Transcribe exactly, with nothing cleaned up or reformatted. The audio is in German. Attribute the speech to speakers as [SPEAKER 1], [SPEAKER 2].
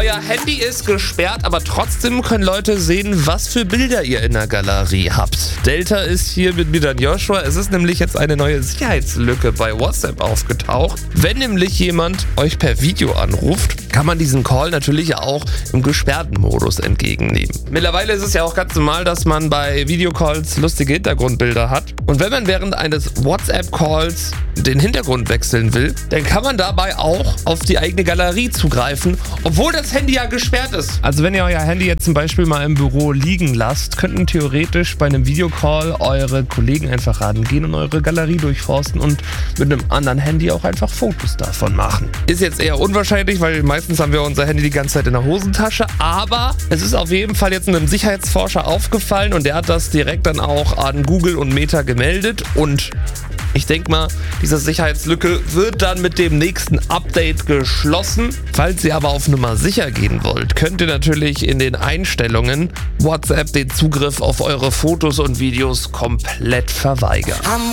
[SPEAKER 1] Euer Handy ist gesperrt, aber trotzdem können Leute sehen, was für Bilder ihr in der Galerie habt. Delta ist hier mit mir dann Joshua. Es ist nämlich jetzt eine neue Sicherheitslücke bei WhatsApp aufgetaucht. Wenn nämlich jemand euch per Video anruft, kann man diesen Call natürlich auch im gesperrten Modus entgegennehmen. Mittlerweile ist es ja auch ganz normal, dass man bei Videocalls lustige Hintergrundbilder hat. Und wenn man während eines WhatsApp-Calls den Hintergrund wechseln will, dann kann man dabei auch auf die eigene Galerie zugreifen, obwohl das Handy ja gesperrt ist. Also wenn ihr euer Handy jetzt zum Beispiel mal im Büro liegen lasst, könnten theoretisch bei einem Videocall eure Kollegen einfach rangehen und eure Galerie durchforsten und mit einem anderen Handy auch einfach Fotos davon machen. Ist jetzt eher unwahrscheinlich, weil meistens haben wir unser Handy die ganze Zeit in der Hosentasche, aber es ist auf jeden Fall jetzt einem Sicherheitsforscher aufgefallen und der hat das direkt dann auch an Google und Meta gemeldet und ich denke mal, diese Sicherheitslücke wird dann mit dem nächsten Update geschlossen. Falls ihr aber auf Nummer sicher gehen wollt, könnt ihr natürlich in den Einstellungen WhatsApp den Zugriff auf eure Fotos und Videos komplett verweigern.